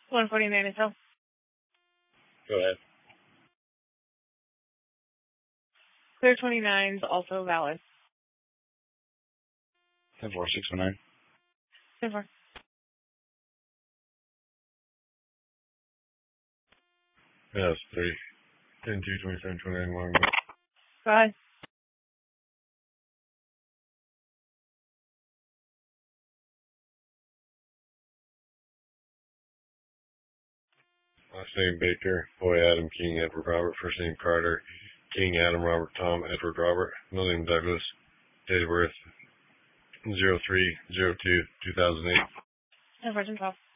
149 is held. Go ahead. Clear 29 is also valid. 10-4, 619. 10-4. Yes, 3. 10-2, 27, 29, 1. Go ahead. Last name Baker, boy Adam, King Edward Robert, first name Carter, King Adam Robert Tom Edward Robert, middle name Douglas, date of birth 03/02/2008. 10-4, 12.